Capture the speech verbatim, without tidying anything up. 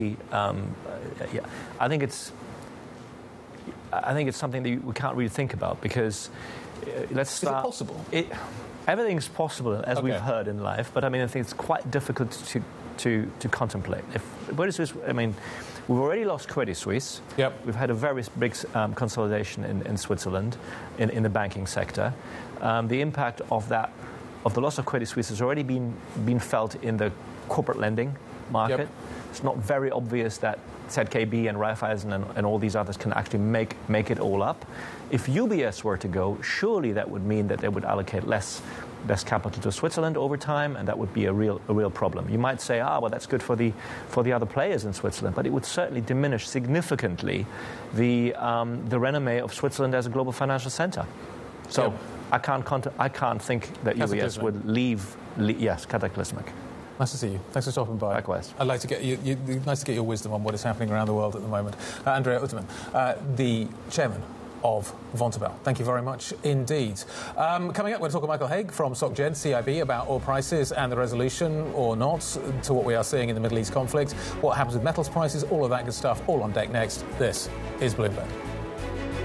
Um, uh, yeah, I think it's. I think it's something that we can't really think about because uh, let's start. Is it possible? It, everything's possible, as okay. we've heard in life, but I mean, I think it's quite difficult to to, to contemplate. If Credit Suisse, I mean, we've already lost Credit Suisse. Yep. We've had a very big um, consolidation in, in Switzerland, in, in the banking sector. Um, the impact of that, of the loss of Credit Suisse, has already been been felt in the corporate lending market. Yep. It's not very obvious that Z K B and Raiffeisen and, and all these others can actually make make it all up. If U B S were to go, surely that would mean that they would allocate less less capital to Switzerland over time, and that would be a real a real problem. You might say, ah, well, that's good for the for the other players in Switzerland, but it would certainly diminish significantly the um, the renommee of Switzerland as a global financial center. So yeah. I can't cont- I can't think that U B S would leave. Le- yes, cataclysmic. Nice to see you. Thanks for stopping by. Likewise. I'd like to get you, you, nice to get your wisdom on what is happening around the world at the moment. Uh, Andrea Utermann, uh, the chairman of Vontobel. Thank you very much indeed. Um, coming up, we're going to talk to Michael Haig from SocGen C I B about oil prices and the resolution or not to what we are seeing in the Middle East conflict, what happens with metals prices, all of that good stuff, all on deck next. This is Bloomberg.